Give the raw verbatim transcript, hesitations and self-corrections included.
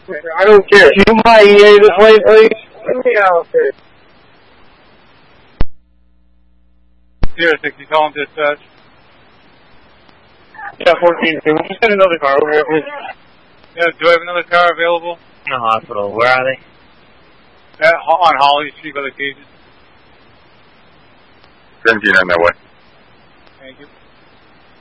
I don't care. Can you my E A this way, please? Yeah, okay. Zero sixty, call him dispatch. Yeah, fourteen. Can we just get another car over here, please? Yeah, do I have another car available? In the hospital. Where are they? At, on Holly Street by the cages. seventeen on their way. Thank you.